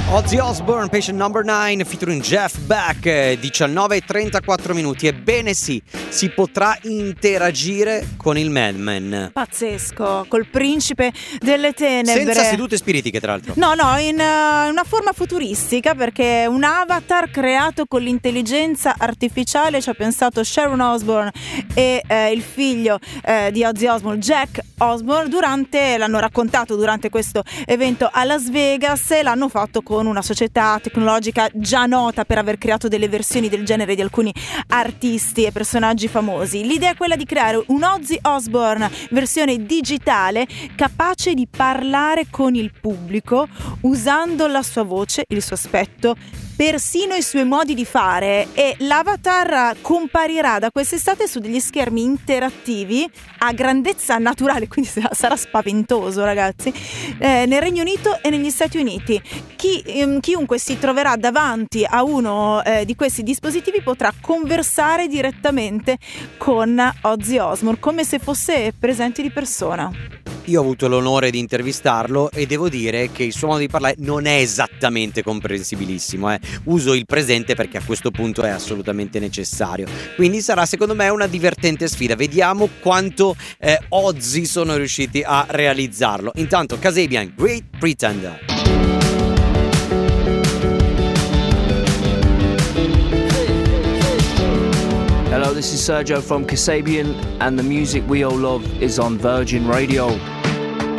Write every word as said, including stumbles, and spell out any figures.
Ozzy Osbourne, Patient Number nine, featuring Jeff Beck, diciannove e trentaquattro minuti. Ebbene sì, si potrà interagire con il Madman. Pazzesco, col principe delle tenebre. Senza sedute spiritiche, tra l'altro. No, no, in uh, una forma futuristica, perché un avatar creato con l'intelligenza artificiale ci ha pensato Sharon Osbourne e eh, il figlio eh, di Ozzy Osbourne, Jack Osbourne, durante, l'hanno raccontato durante questo evento a Las Vegas, e l'hanno fatto con una società tecnologica già nota per aver creato delle versioni del genere di alcuni artisti e personaggi famosi. L'idea è quella di creare un Ozzy Osbourne versione digitale capace di parlare con il pubblico usando la sua voce, il suo aspetto, persino i suoi modi di fare, e l'avatar comparirà da quest'estate su degli schermi interattivi a grandezza naturale, quindi sarà spaventoso, ragazzi, eh, nel Regno Unito e negli Stati Uniti. Chi, ehm, chiunque si troverà davanti a uno eh, di questi dispositivi potrà conversare direttamente con Ozzy Osbourne come se fosse presente di persona. Io ho avuto l'onore di intervistarlo e devo dire che il suo modo di parlare non è esattamente comprensibilissimo, eh. Uso il presente perché a questo punto è assolutamente necessario. Quindi sarà, secondo me, una divertente sfida. Vediamo quanto eh, Ozzy sono riusciti a realizzarlo. Intanto Kasabian, Great Pretender. Hello, this is Sergio from Kasabian, and the music we all love is on Virgin Radio.